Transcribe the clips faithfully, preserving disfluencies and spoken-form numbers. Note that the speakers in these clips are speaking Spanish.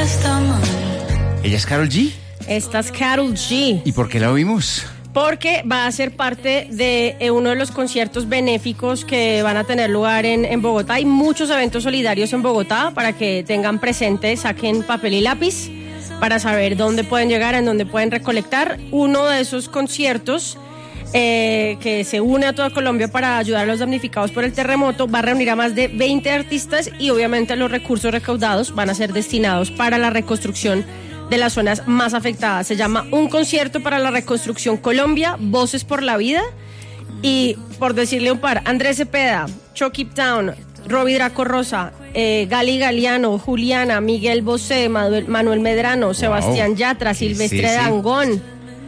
¿Ella es Karol G? Esta es Karol G. ¿Y por qué la oímos? Porque va a ser parte de eh, uno de los conciertos benéficos que van a tener lugar en, en Bogotá. Hay muchos eventos solidarios en Bogotá para que tengan presente, saquen papel y lápiz para saber dónde pueden llegar, en dónde pueden recolectar. Uno de esos conciertos eh, que se une a toda Colombia para ayudar a los damnificados por el terremoto va a reunir a más de veinte artistas y obviamente los recursos recaudados van a ser destinados para la reconstrucción de las zonas más afectadas. Se llama Un Concierto para la Reconstrucción Colombia, Voces por la Vida. Y por decirle un par, Andrés Cepeda, Chucky Town, Robbie Draco Rosa, eh, Gali Galiano, Juliana, Miguel Bosé, Manuel, Manuel Medrano, Sebastián wow. Yatra, Silvestre sí, sí. Dangond,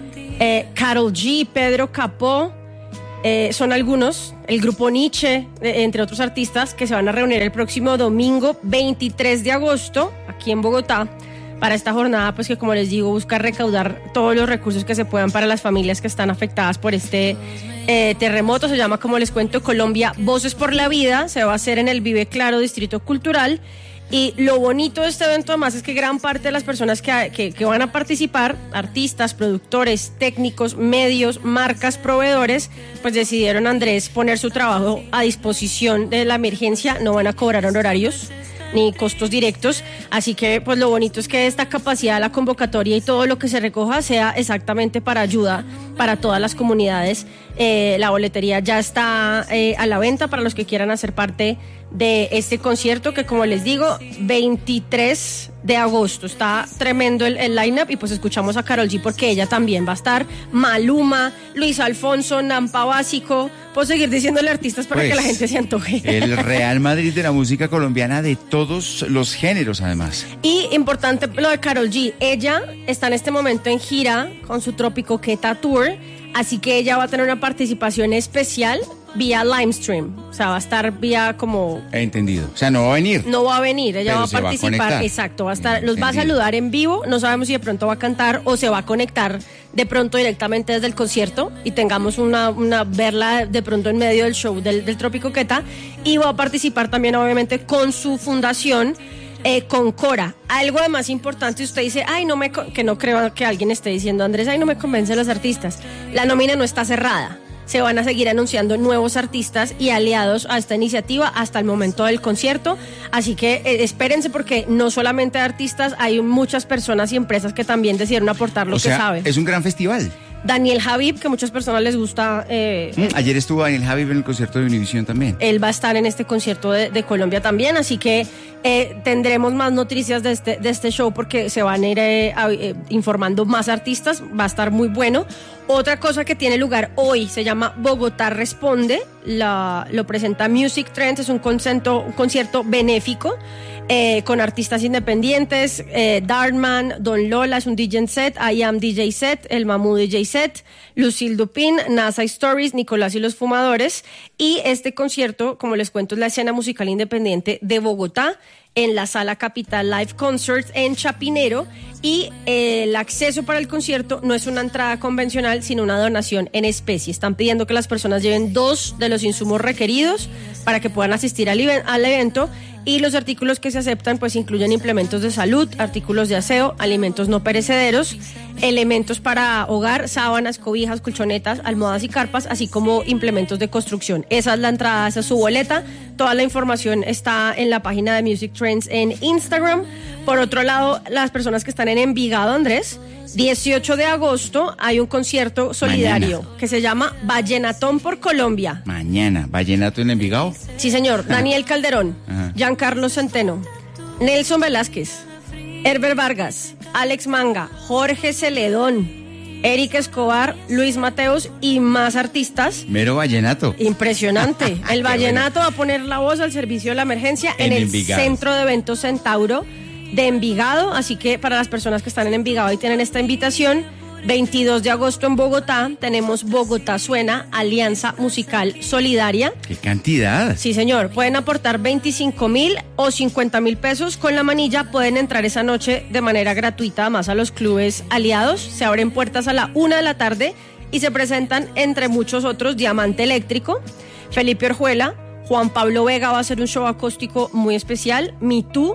eh, Karol G, Pedro Capó, eh, son algunos, el grupo Nietzsche, eh, entre otros artistas, que se van a reunir el próximo domingo veintitrés de agosto, aquí en Bogotá, para esta jornada, pues que como les digo, busca recaudar todos los recursos que se puedan para las familias que están afectadas por este eh, terremoto. Se llama, como les cuento, Colombia Voces por la Vida. Se va a hacer en el Vive Claro Distrito Cultural. Y lo bonito de este evento además es que gran parte de las personas que, que, que van a participar, artistas, productores, técnicos, medios, marcas, proveedores, pues decidieron, Andrés, poner su trabajo a disposición de la emergencia. No van a cobrar honorarios ni costos directos, así que pues lo bonito es que esta capacidad, la convocatoria y todo lo que se recoja sea exactamente para ayuda para todas las comunidades. Eh, la boletería ya está eh, a la venta para los que quieran hacer parte de este concierto que, como les digo, veintitrés de agosto. Está tremendo el, el line-up y pues escuchamos a Karol G porque ella también va a estar. Maluma, Luis Alfonso, Nampa Básico. Puedo seguir diciéndole artistas para pues, que la gente se antoje. El Real Madrid de la música colombiana de todos los géneros, además. Y importante lo de Karol G. Ella está en este momento en gira con su Trópico Queta Tour, así que ella va a tener una participación especial vía Livestream, o sea, va a estar vía como... He entendido, o sea, no va a venir. No va a venir, ella Pero va a participar, va a exacto, va a estar, los va a saludar en vivo, no sabemos si de pronto va a cantar o se va a conectar de pronto directamente desde el concierto y tengamos una, una verla de pronto en medio del show del, del Trópico Queta, y va a participar también obviamente con su fundación, Eh, con Cora. Algo además importante, usted dice, ay, no me, que no creo que alguien esté diciendo, Andrés, ay, no me convencen los artistas. La nómina no está cerrada. Se van a seguir anunciando nuevos artistas y aliados a esta iniciativa hasta el momento del concierto. Así que eh, espérense, porque no solamente hay artistas, hay muchas personas y empresas que también decidieron aportar lo o que sea, saben. Es un gran festival. Daniel Javib, que a muchas personas les gusta. Eh, mm, ayer estuvo Daniel Javib en el concierto de Univisión también. Él va a estar en este concierto de, de Colombia también, así que eh, tendremos más noticias de este, de este show porque se van a ir eh, a, eh, informando más artistas, va a estar muy bueno. Otra cosa que tiene lugar hoy se llama Bogotá Responde, la, lo presenta Music Trends, es un concierto, un concierto benéfico. Eh, con artistas independientes, eh, Dartman, Don Lola es un D J set, I Am D J set, El Mamú D J set, Lucille Dupin, NASA Stories, Nicolás y los Fumadores. Y este concierto, como les cuento, es la escena musical independiente de Bogotá, en la Sala Capital Live Concerts en Chapinero, y eh, el acceso para el concierto no es una entrada convencional, sino una donación en especie. Están pidiendo que las personas lleven dos de los insumos requeridos para que puedan asistir al, al evento, y los artículos que se aceptan pues incluyen implementos de salud, artículos de aseo, alimentos no perecederos, elementos para hogar, sábanas, cobijas, colchonetas, almohadas y carpas, así como implementos de construcción. Esa es la entrada, esa es su boleta. Toda la información está en la página de Music Trends en Instagram. Por otro lado, las personas que están en Envigado, Andrés, dieciocho de agosto hay un concierto solidario Mañana. que se llama Vallenatón por Colombia. Mañana, ¿Vallenato en Envigado? Sí, señor. Daniel Calderón, Ajá. Giancarlo Centeno, Nelson Velázquez, Herbert Vargas, Alex Manga, Jorge Celedón, Eric Escobar, Luis Mateos y más artistas. Mero vallenato. Impresionante. El vallenato va a poner la voz al servicio de la emergencia en, en el Envigado. Centro de Eventos Centauro de Envigado, así que para las personas que están en Envigado y tienen esta invitación, veintidós de agosto en Bogotá, tenemos Bogotá Suena, Alianza Musical Solidaria. ¡Qué cantidad! Sí, señor, pueden aportar veinticinco mil o cincuenta mil pesos con la manilla, pueden entrar esa noche de manera gratuita, además a los clubes aliados, se abren puertas a la una de la tarde y se presentan entre muchos otros Diamante Eléctrico, Felipe Orjuela, Juan Pablo Vega va a hacer un show acústico muy especial, Me Too,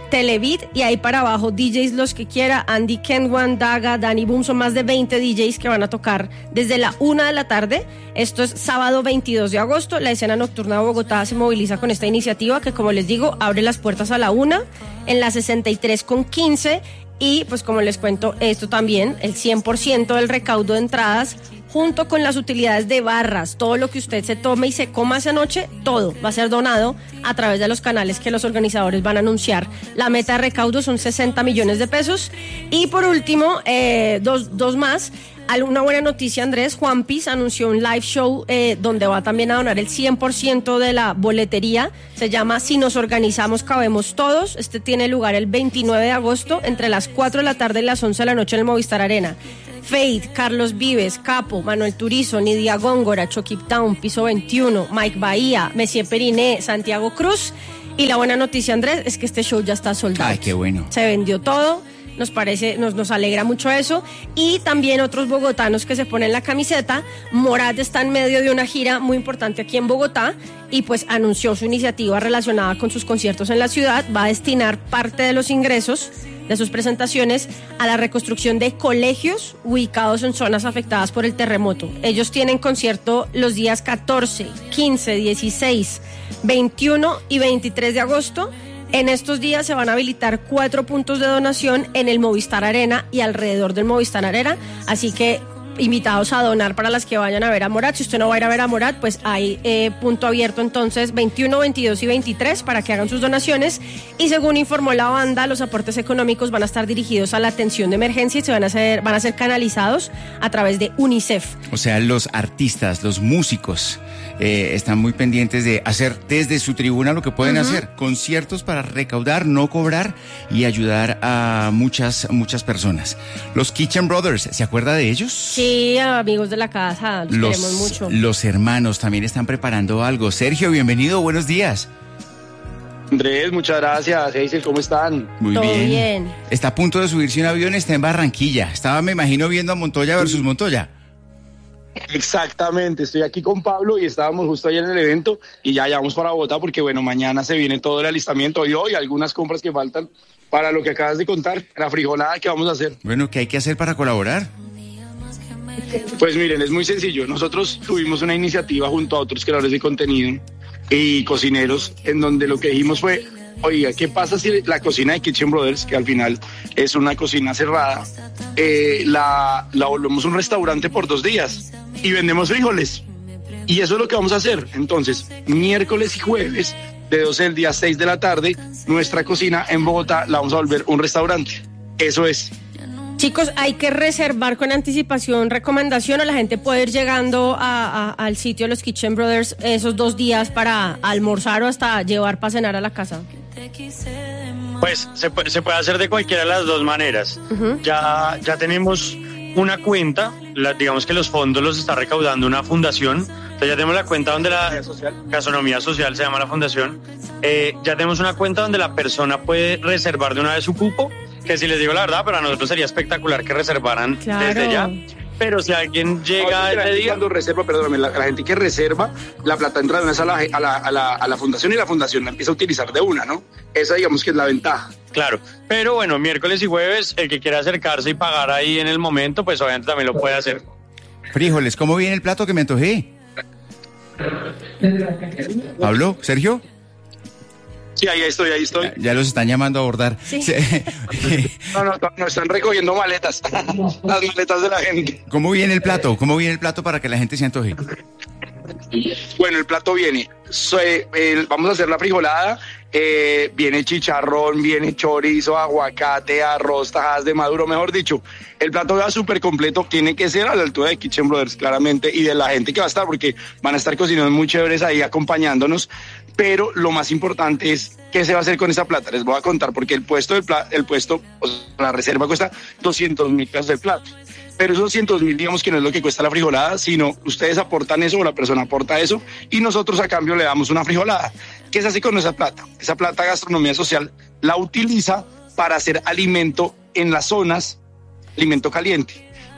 Televid, y ahí para abajo D Js los que quiera, Andy Kenwan, Daga, Danny Boom, son más de veinte D Js que van a tocar desde la una de la tarde. Esto es sábado veintidós de agosto. La escena nocturna de Bogotá se moviliza con esta iniciativa que, como les digo, abre las puertas a la una en la sesenta y tres con quince. Y pues como les cuento, esto también, el cien por ciento del recaudo de entradas, junto con las utilidades de barras, todo lo que usted se tome y se coma esa noche, todo va a ser donado a través de los canales que los organizadores van a anunciar. La meta de recaudo son sesenta millones de pesos. Y por último, eh, dos, dos más. Una buena noticia, Andrés. Juan Piz anunció un live show eh, donde va también a donar el cien por ciento de la boletería. Se llama Si nos organizamos, cabemos todos. Este tiene lugar el veintinueve de agosto entre las cuatro de la tarde y las once de la noche en el Movistar Arena. Fade, Carlos Vives, Capo, Manuel Turizo, Nidia Góngora, Chokip Town, Piso veintiuno, Mike Bahía, Messier Periné, Santiago Cruz. Y la buena noticia, Andrés, es que este show ya está soldado. Ay, qué bueno. Se vendió todo. Nos parece, nos, nos alegra mucho eso. Y también otros bogotanos que se ponen la camiseta. Morat está en medio de una gira muy importante aquí en Bogotá y pues anunció su iniciativa relacionada con sus conciertos en la ciudad. Va a destinar parte de los ingresos de sus presentaciones a la reconstrucción de colegios ubicados en zonas afectadas por el terremoto. Ellos tienen concierto los días catorce, quince, dieciséis, veintiuno y veintitrés de agosto. En estos días se van a habilitar cuatro puntos de donación en el Movistar Arena y alrededor del Movistar Arena, así que invitados a donar para las que vayan a ver a Morat. Si usted no va a ir a ver a Morat, pues hay eh, punto abierto entonces veintiuno, veintidós y veintitrés para que hagan sus donaciones. Y según informó la banda, los aportes económicos van a estar dirigidos a la atención de emergencia y se van a hacer, van a ser canalizados a través de UNICEF. O sea, los artistas, los músicos eh, están muy pendientes de hacer desde su tribuna lo que pueden uh-huh. hacer, conciertos para recaudar, no cobrar y ayudar a muchas, muchas personas. Los Kitchen Brothers, ¿se acuerda de ellos? Sí. Sí, amigos de la casa, los, los queremos mucho. Los hermanos también están preparando algo. Sergio, bienvenido, buenos días. Andrés, muchas gracias. Hazel, ¿cómo están? Muy Todo bien. bien. Está a punto de subirse un avión, está en Barranquilla. Estaba, me imagino, viendo a Montoya versus Montoya. Exactamente, estoy aquí con Pablo y estábamos justo ayer en el evento y ya, ya vamos para Bogotá porque bueno, mañana se viene todo el alistamiento y hoy algunas compras que faltan para lo que acabas de contar, la frijolada que vamos a hacer. Bueno, ¿qué hay que hacer para colaborar? Pues miren, es muy sencillo. Nosotros tuvimos una iniciativa junto a otros creadores de contenido y cocineros en donde lo que dijimos fue, oiga, ¿qué pasa si la cocina de Kitchen Brothers, que al final es una cocina cerrada, eh, la, la volvemos un restaurante por dos días y vendemos frijoles? Y eso es lo que vamos a hacer. Entonces, miércoles y jueves, de doce del día a seis de la tarde, nuestra cocina en Bogotá la vamos a volver un restaurante. Eso es. Chicos, hay que reservar con anticipación, recomendación, o la gente puede ir llegando a, a, al sitio de los Kitchen Brothers esos dos días para almorzar o hasta llevar para cenar a la casa. Pues se puede, se puede hacer de cualquiera de las dos maneras. Uh-huh. Ya, ya tenemos una cuenta, la, digamos que los fondos los está recaudando una fundación. Entonces ya tenemos la cuenta donde la gastronomía social se llama la fundación. Eh, ya tenemos una cuenta donde la persona puede reservar de una vez su cupo. Que si les digo la verdad, para nosotros sería espectacular que reservaran claro. desde ya. Pero si alguien llega no, ese día... Cuando reserva, perdóname, la, la gente que reserva, la plata entra de una vez a la, a, la, a, la, a la fundación y la fundación la empieza a utilizar de una, ¿no? Esa digamos que es la ventaja. Claro, pero bueno, miércoles y jueves, el que quiera acercarse y pagar ahí en el momento, pues obviamente también lo puede hacer. Frijoles, ¿cómo viene el plato que me antojé? ¿Pablo? ¿Sergio? Sí, ahí estoy, ahí estoy. Ya, ya los están llamando a abordar. Sí. no, no, no, no, están recogiendo maletas, las maletas de la gente. ¿Cómo viene el plato? ¿Cómo viene el plato para que la gente se antoje? Bueno, el plato viene, so, eh, el, vamos a hacer la frijolada, eh, viene chicharrón, viene chorizo, aguacate, arroz, tajadas de maduro, mejor dicho, el plato va súper completo, tiene que ser a la altura de Kitchen Brothers, claramente, y de la gente que va a estar, porque van a estar cocinando muy chéveres ahí acompañándonos, pero lo más importante es qué se va a hacer con esa plata. Les voy a contar, porque el puesto, del pla- el puesto, o sea, la reserva cuesta doscientos mil pesos el plato. Pero esos doscientos mil, digamos que no es lo que cuesta la frijolada, sino ustedes aportan eso o la persona aporta eso y nosotros a cambio le damos una frijolada. ¿Qué se hace con esa plata? Esa plata Gastronomía Social la utiliza para hacer alimento en las zonas, alimento caliente.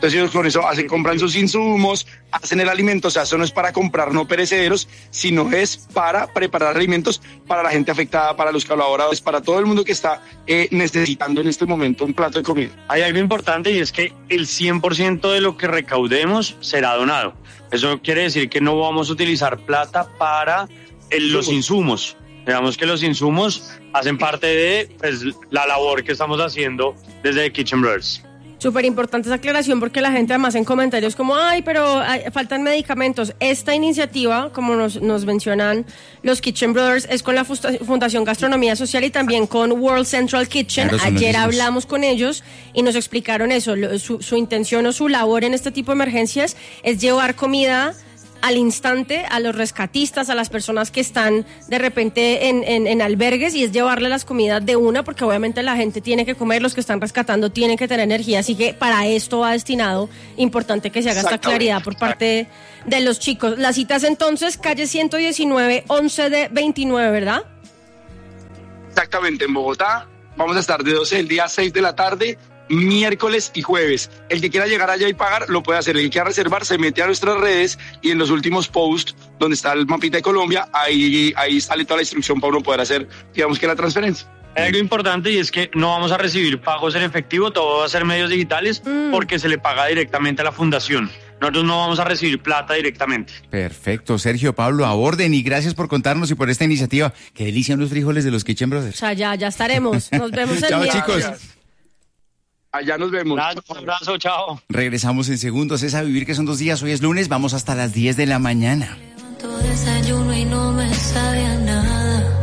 Entonces ellos con eso hacen, compran sus insumos, hacen el alimento, o sea, eso no es para comprar no perecederos, sino es para preparar alimentos para la gente afectada, para los colaboradores, para todo el mundo que está eh, necesitando en este momento un plato de comida. Hay algo importante y es que el cien por ciento de lo que recaudemos será donado. Eso quiere decir que no vamos a utilizar plata para el, los insumos. Digamos que los insumos hacen parte de pues, la labor que estamos haciendo desde Kitchen Brothers. Súper importante esa aclaración porque la gente además en comentarios como, ay, pero ay, faltan medicamentos. Esta iniciativa, como nos, nos mencionan los Kitchen Brothers, es con la Fundación Gastronomía Social y también con World Central Kitchen. Claro, ayer hablamos con ellos y nos explicaron eso. Su, su intención o su labor en este tipo de emergencias es llevar comida al instante a los rescatistas, a las personas que están de repente en, en, en albergues, y es llevarle las comidas de una, porque obviamente la gente tiene que comer, los que están rescatando tienen que tener energía, así que para esto va destinado. Importante que se haga esta claridad por parte de los chicos. Las citas entonces, calle ciento diecinueve, once de veintinueve, ¿verdad? Exactamente, en Bogotá. Vamos a estar de doce del día a seis de la tarde, miércoles y jueves. El que quiera llegar allá y pagar, lo puede hacer. El que quiera reservar, se mete a nuestras redes y en los últimos posts, donde está el mapita de Colombia, ahí, ahí sale toda la instrucción para uno poder hacer, digamos que la transferencia. Hay algo importante y es que no vamos a recibir pagos en efectivo, todo va a ser medios digitales mm. porque se le paga directamente a la fundación. Nosotros no vamos a recibir plata directamente. Perfecto, Sergio, Pablo, a orden, y gracias por contarnos y por esta iniciativa. Qué delicia los frijoles de los Kitchen Brothers. O sea, ya, ya estaremos. Nos vemos el Chao, día. chicos. Allá nos vemos. Gracias, un abrazo, chao. Regresamos en segundos. Es A Vivir, que son dos días. Hoy es lunes, vamos hasta las diez de la mañana. Desayuno y no me sabe a nada.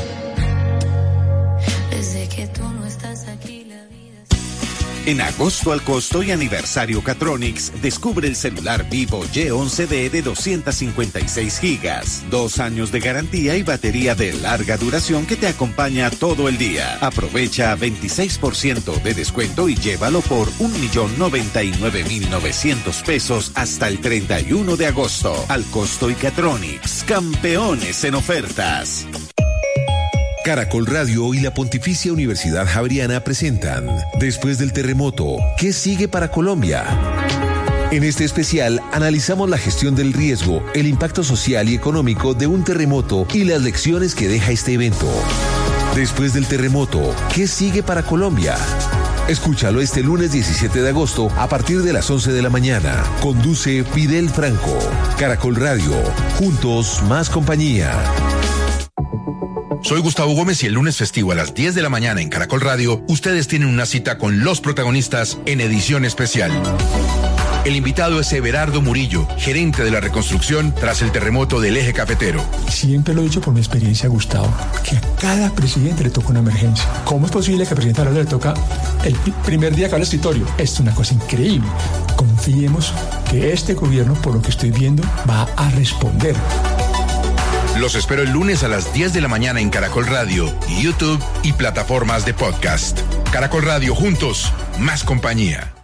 Desde que tú no estás aquí, la vida... En agosto al costo y aniversario Catronics, descubre el celular Vivo Y once D de doscientos cincuenta y seis gigas, dos años de garantía y batería de larga duración que te acompaña todo el día. Aprovecha veintiséis por ciento de descuento y llévalo por un millón noventa y nueve mil novecientos pesos hasta el treinta y uno de agosto. Al costo y Catronics, campeones en ofertas. Caracol Radio y la Pontificia Universidad Javeriana presentan Después del terremoto, ¿qué sigue para Colombia? En este especial analizamos la gestión del riesgo, el impacto social y económico de un terremoto y las lecciones que deja este evento. Después del terremoto, ¿qué sigue para Colombia? Escúchalo este lunes diecisiete de agosto a partir de las once de la mañana. Conduce Fidel Franco. Caracol Radio, juntos más compañía. Soy Gustavo Gómez y el lunes festivo a las diez de la mañana en Caracol Radio, ustedes tienen una cita con los protagonistas en edición especial. El invitado es Everardo Murillo, gerente de la reconstrucción tras el terremoto del eje cafetero. Siempre lo he dicho por mi experiencia, Gustavo, que a cada presidente le toca una emergencia. ¿Cómo es posible que al presidente ahora le toca el primer día que va al escritorio? Esto es una cosa increíble. Confiemos que este gobierno, por lo que estoy viendo, va a responder. Los espero el lunes a las diez de la mañana en Caracol Radio, YouTube y plataformas de podcast. Caracol Radio, juntos, más compañía.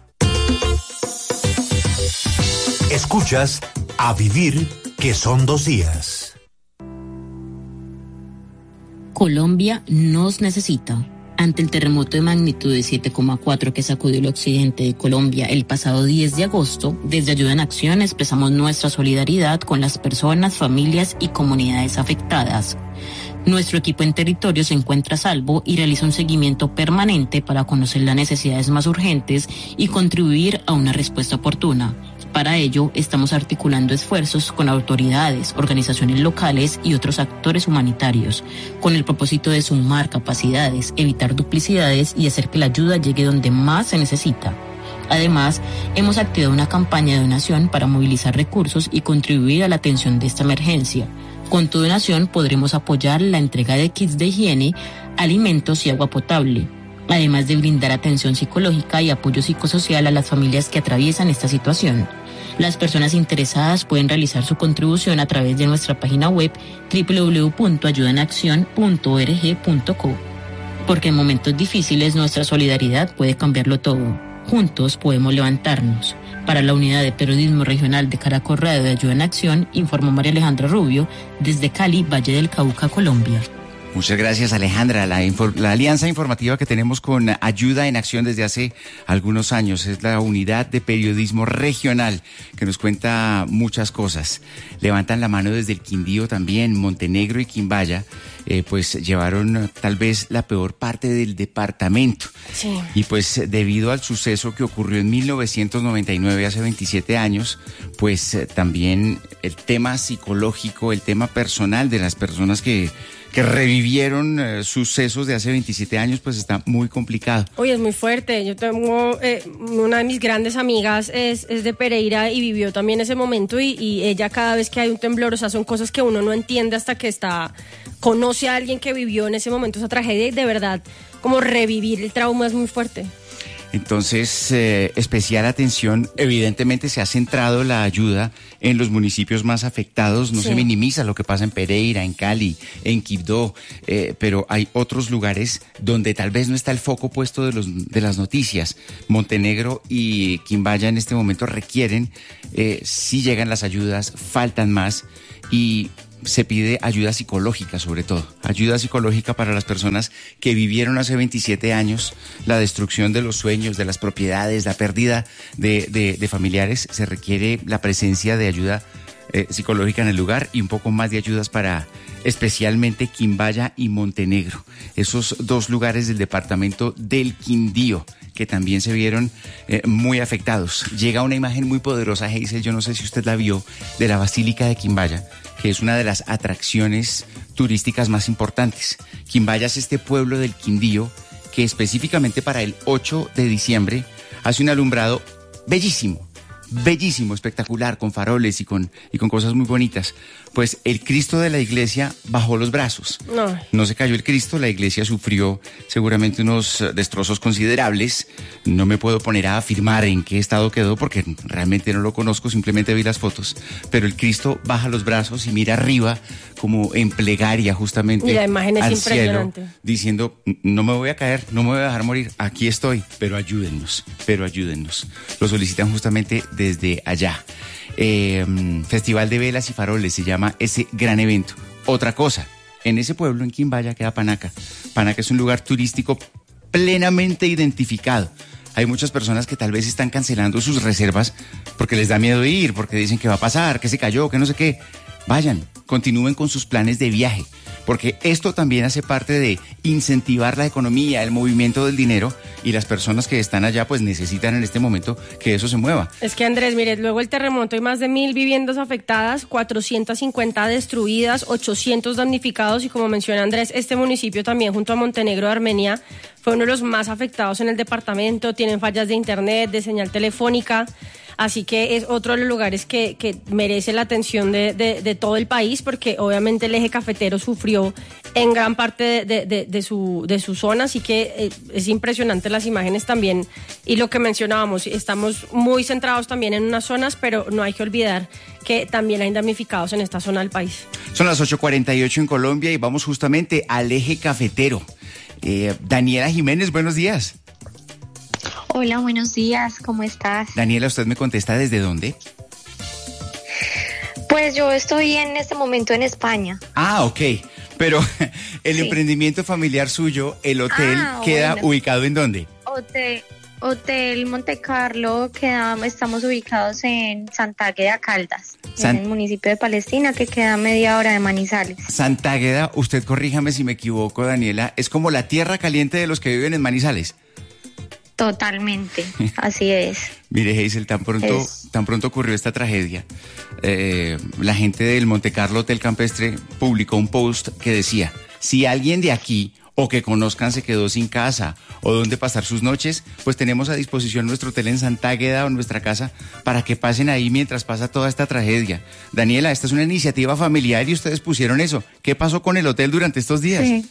Escuchas A Vivir, que son dos días. Colombia nos necesita. Ante el terremoto de magnitud de siete coma cuatro que sacudió el occidente de Colombia el pasado diez de agosto, desde Ayuda en Acción expresamos nuestra solidaridad con las personas, familias y comunidades afectadas. Nuestro equipo en territorio se encuentra a salvo y realiza un seguimiento permanente para conocer las necesidades más urgentes y contribuir a una respuesta oportuna. Para ello, estamos articulando esfuerzos con autoridades, organizaciones locales y otros actores humanitarios, con el propósito de sumar capacidades, evitar duplicidades y hacer que la ayuda llegue donde más se necesita. Además, hemos activado una campaña de donación para movilizar recursos y contribuir a la atención de esta emergencia. Con tu donación podremos apoyar la entrega de kits de higiene, alimentos y agua potable, además de brindar atención psicológica y apoyo psicosocial a las familias que atraviesan esta situación. Las personas interesadas pueden realizar su contribución a través de nuestra página web doble u doble u doble u punto ayuda en acción punto org punto co. Porque en momentos difíciles nuestra solidaridad puede cambiarlo todo. Juntos podemos levantarnos. Para la Unidad de Periodismo Regional de Caracol Radio de Ayuda en Acción, informó María Alejandra Rubio desde Cali, Valle del Cauca, Colombia. Muchas gracias, Alejandra. La, infor- la alianza informativa que tenemos con Ayuda en Acción desde hace algunos años es la unidad de periodismo regional que nos cuenta muchas cosas. Levantan la mano desde el Quindío también, Montenegro y Quimbaya, eh, pues llevaron tal vez la peor parte del departamento. Sí. Y pues debido al suceso que ocurrió en mil novecientos noventa y nueve, hace veintisiete años, pues eh, también el tema psicológico, el tema personal de las personas que que revivieron eh, sucesos de hace veintisiete años, pues está muy complicado. Oye, es muy fuerte. Yo tengo eh, una de mis grandes amigas es, es de Pereira y vivió también ese momento y, y ella cada vez que hay un temblor, o sea, son cosas que uno no entiende hasta que está, conoce a alguien que vivió en ese momento esa tragedia y de verdad, como revivir el trauma es muy fuerte. Entonces, eh, especial atención, evidentemente se ha centrado la ayuda en los municipios más afectados, no sí. se minimiza lo que pasa en Pereira, en Cali, en Quibdó, eh, pero hay otros lugares donde tal vez no está el foco puesto de, los, de las noticias. Montenegro y Quimbaya en este momento requieren, eh, si llegan las ayudas, faltan más y se pide ayuda psicológica sobre todo, ayuda psicológica para las personas que vivieron hace veintisiete años la destrucción de los sueños, de las propiedades, la pérdida de, de, de familiares. Se requiere la presencia de ayuda eh, psicológica en el lugar y un poco más de ayudas para especialmente Quimbaya y Montenegro, esos dos lugares del departamento del Quindío que también se vieron eh, muy afectados. Llega una imagen muy poderosa, Hazel, yo no sé si usted la vio, de la Basílica de Quimbaya, que es una de las atracciones turísticas más importantes. Quimbaya es este pueblo del Quindío que específicamente para el ocho de diciembre hace un alumbrado bellísimo, bellísimo, espectacular, con faroles y con, y con cosas muy bonitas. Pues el Cristo de la iglesia bajó los brazos. No. No se cayó el Cristo, la iglesia sufrió seguramente unos destrozos considerables. No me puedo poner a afirmar en qué estado quedó porque realmente no lo conozco, simplemente vi las fotos. Pero el Cristo baja los brazos y mira arriba como en plegaria justamente y la imagen es al impresionante. cielo, diciendo, no me voy a caer, no me voy a dejar morir, aquí estoy, pero ayúdennos, pero ayúdennos. Lo solicitan justamente desde allá. Eh, Festival de Velas y Faroles se llama ese gran evento. Otra cosa, en ese pueblo, en Quimbaya, queda Panaca. Panaca es un lugar turístico plenamente identificado. Hay muchas personas que tal vez están cancelando sus reservas porque les da miedo ir, porque dicen que va a pasar, que se cayó, que no sé qué. Vayan, continúen con sus planes de viaje, porque esto también hace parte de incentivar la economía, el movimiento del dinero, y las personas que están allá pues necesitan en este momento que eso se mueva. Es que Andrés, mire, luego el terremoto hay más de mil viviendas afectadas, cuatrocientas cincuenta destruidas, ochocientos damnificados y como menciona Andrés, este municipio también junto a Montenegro de Armenia fue uno de los más afectados en el departamento, tienen fallas de internet, de señal telefónica. Así que es otro de los lugares que, que merece la atención de, de, de todo el país, porque obviamente el eje cafetero sufrió en gran parte de, de, de, de, su, de su zona, así que eh, es impresionante las imágenes también. Y lo que mencionábamos, estamos muy centrados también en unas zonas, pero no hay que olvidar que también hay damnificados en esta zona del país. Son las ocho cuarenta y ocho en Colombia y vamos justamente al eje cafetero. Eh, Daniela Jiménez, buenos días. Hola, buenos días, ¿cómo estás? Daniela, ¿usted me contesta desde dónde? Pues yo estoy en este momento en España. Ah, ok, pero el sí. emprendimiento familiar suyo, el hotel, ah, ¿queda bueno. ubicado en dónde? Hotel, Hotel Monte Carlo, queda, estamos ubicados en Santágueda, Caldas, San... en el municipio de Palestina, que queda a media hora de Manizales. Santágueda, usted corríjame si me equivoco, Daniela, es como la tierra caliente de los que viven en Manizales. Totalmente, así es. Mire, Hazel, tan pronto, es... tan pronto ocurrió esta tragedia, eh, la gente del Monte Carlo Hotel Campestre publicó un post que decía, si alguien de aquí o que conozcan se quedó sin casa o dónde pasar sus noches, pues tenemos a disposición nuestro hotel en Santágueda o nuestra casa para que pasen ahí mientras pasa toda esta tragedia. Daniela, esta es una iniciativa familiar y ustedes pusieron eso. ¿Qué pasó con el hotel durante estos días? Sí.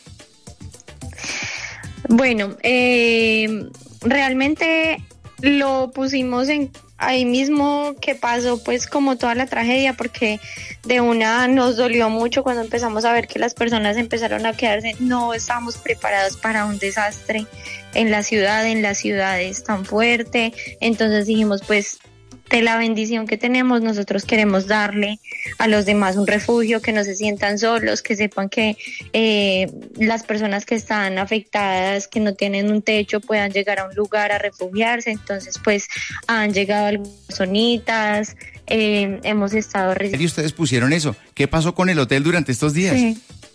Bueno, eh... realmente lo pusimos en ahí mismo que pasó pues como toda la tragedia, porque de una nos dolió mucho cuando empezamos a ver que las personas empezaron a quedarse, no estábamos preparados para un desastre en la ciudad, en las ciudades tan fuerte, entonces dijimos pues de la bendición que tenemos, nosotros queremos darle a los demás un refugio, que no se sientan solos, que sepan que eh, las personas que están afectadas, que no tienen un techo, puedan llegar a un lugar a refugiarse. Entonces, pues, han llegado algunas personitas, eh, hemos estado... ¿Y ustedes pusieron eso? ¿Qué pasó con el hotel durante estos días? Sí.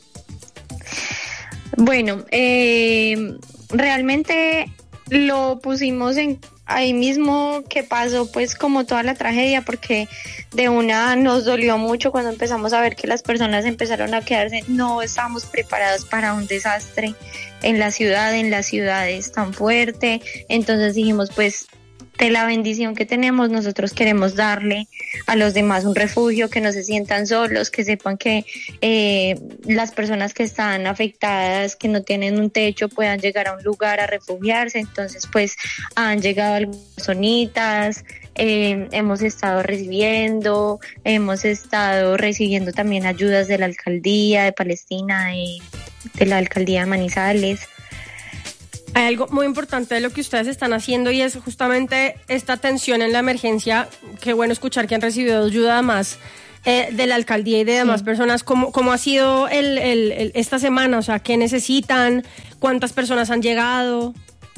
Bueno, eh, realmente lo pusimos en... ahí mismo que pasó pues como toda la tragedia, porque de una nos dolió mucho cuando empezamos a ver que las personas empezaron a quedarse. No estábamos preparados para un desastre en la ciudad, en las ciudades tan fuerte. Entonces dijimos, pues, de la bendición que tenemos, nosotros queremos darle a los demás un refugio, que no se sientan solos, que sepan que eh, las personas que están afectadas, que no tienen un techo, puedan llegar a un lugar a refugiarse. Entonces, pues, han llegado algunas personitas, eh, hemos estado recibiendo, hemos estado recibiendo también ayudas de la alcaldía de Palestina, de, de la alcaldía de Manizales. Hay algo muy importante de lo que ustedes están haciendo y es justamente esta atención en la emergencia. Qué bueno escuchar que han recibido ayuda además eh, de la alcaldía y de demás sí. personas. ¿Cómo, cómo ha sido el, el, el, esta semana? O sea, ¿qué necesitan? ¿Cuántas personas han llegado?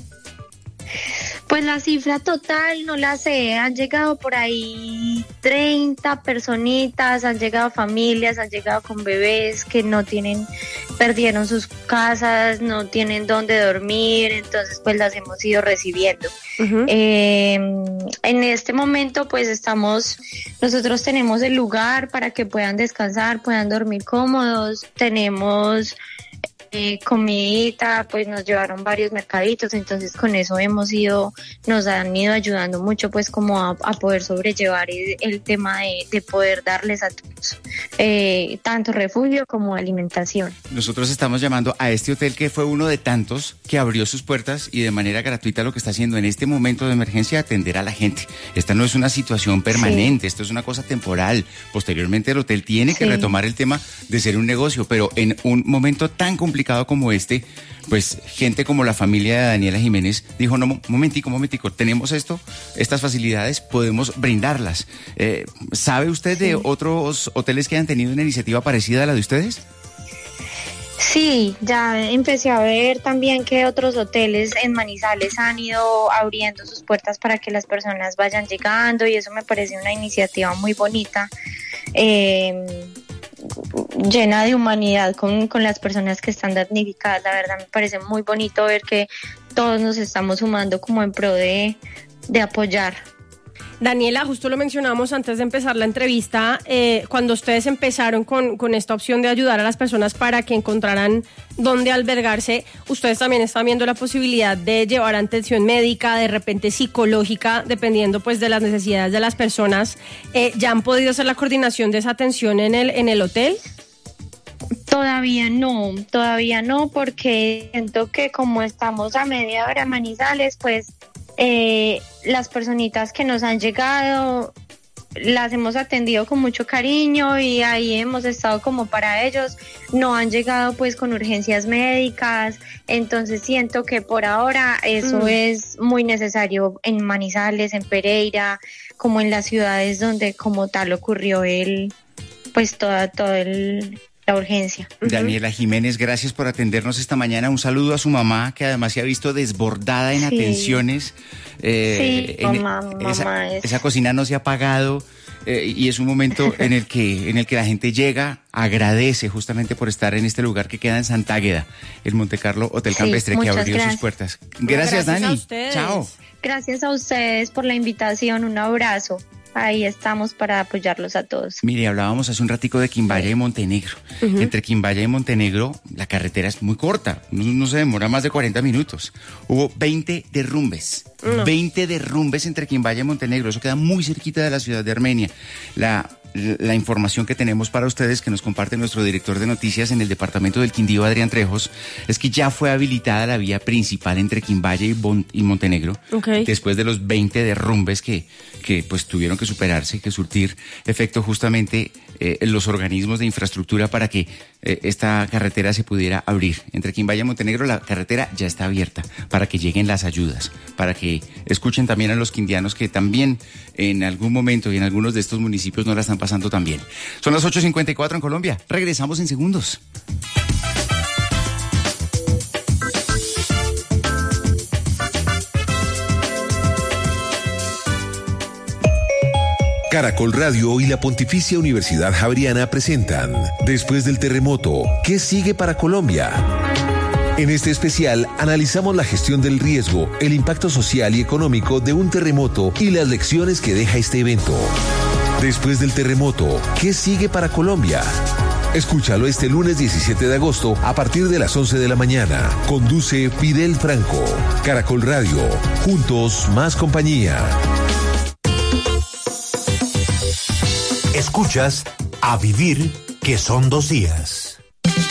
Pues la cifra total no la sé, han llegado por ahí treinta personitas, han llegado familias, han llegado con bebés que no tienen, perdieron sus casas, no tienen dónde dormir, entonces pues las hemos ido recibiendo. Uh-huh. Eh, en este momento pues estamos, nosotros tenemos el lugar para que puedan descansar, puedan dormir cómodos, tenemos... Eh, comidita, pues nos llevaron varios mercaditos, entonces con eso hemos ido, nos han ido ayudando mucho pues como a, a poder sobrellevar el, el tema de, de poder darles a todos eh, tanto refugio como alimentación. Nosotros estamos llamando a este hotel que fue uno de tantos que abrió sus puertas y de manera gratuita lo que está haciendo en este momento de emergencia, atender a la gente. Esta no es una situación permanente, sí. Esto es una cosa temporal. Posteriormente el hotel tiene sí. que retomar el tema de ser un negocio, pero en un momento tan complicado como este, pues gente como la familia de Daniela Jiménez dijo, no, momentico, momentico, tenemos esto, estas facilidades, podemos brindarlas. Eh, ¿Sabe usted sí. de otros hoteles que hayan tenido una iniciativa parecida a la de ustedes? Sí, ya empecé a ver también que otros hoteles en Manizales han ido abriendo sus puertas para que las personas vayan llegando y eso me parece una iniciativa muy bonita. Eh, llena de humanidad con, con las personas que están damnificadas. La verdad me parece muy bonito ver que todos nos estamos sumando como en pro de, de apoyar. Daniela, justo lo mencionamos antes de empezar la entrevista, eh, cuando ustedes empezaron con, con esta opción de ayudar a las personas para que encontraran dónde albergarse, ustedes también están viendo la posibilidad de llevar atención médica, de repente psicológica, dependiendo pues de las necesidades de las personas. Eh, ¿ya han podido hacer la coordinación de esa atención en el, en el hotel? Todavía no, todavía no, porque siento que como estamos a media hora en Manizales, pues eh, las personitas que nos han llegado las hemos atendido con mucho cariño y ahí hemos estado como para ellos. No han llegado pues con urgencias médicas, entonces siento que por ahora eso mm. es muy necesario en Manizales, en Pereira, como en las ciudades donde como tal ocurrió el, pues toda, todo el... la urgencia. Daniela Jiménez, gracias por atendernos esta mañana. Un saludo a su mamá, que además se ha visto desbordada en sí. atenciones. Eh, sí, en, mamá, esa, mamá es... esa cocina no se ha apagado eh, y es un momento en el que en el que la gente llega, agradece justamente por estar en este lugar que queda en Sant'Águeda, el Montecarlo Hotel sí, Campestre, que abrió gracias. sus puertas. Gracias, gracias Dani. Chao. Gracias a ustedes por la invitación. Un abrazo. Ahí estamos para apoyarlos a todos. Mire, hablábamos hace un ratico de Quimbaya y Montenegro. Uh-huh. Entre Quimbaya y Montenegro, la carretera es muy corta, no, no se demora más de cuarenta minutos. Hubo veinte derrumbes, no. veinte derrumbes entre Quimbaya y Montenegro. Eso queda muy cerquita de la ciudad de Armenia. La, la información que tenemos para ustedes, que nos comparte nuestro director de noticias en el departamento del Quindío, Adrián Trejos, es que ya fue habilitada la vía principal entre Quimbaye y, bon, y Montenegro, okay. después de los veinte derrumbes que, que pues tuvieron que superarse, que surtir efecto justamente eh, los organismos de infraestructura para que eh, esta carretera se pudiera abrir. Entre Quimbaye y Montenegro la carretera ya está abierta para que lleguen las ayudas, para que escuchen también a los quindianos que también en algún momento y en algunos de estos municipios no la están pasando tan bien. Son las ocho cincuenta y cuatro en Colombia. Regresamos en segundos. Caracol Radio y la Pontificia Universidad Javeriana presentan Después del terremoto, ¿qué sigue para Colombia? En este especial analizamos la gestión del riesgo, el impacto social y económico de un terremoto y las lecciones que deja este evento. Después del terremoto, ¿qué sigue para Colombia? Escúchalo este lunes diecisiete de agosto a partir de las once de la mañana. Conduce Fidel Franco. Caracol Radio. Juntos, más compañía. Escuchas A Vivir, que son dos días.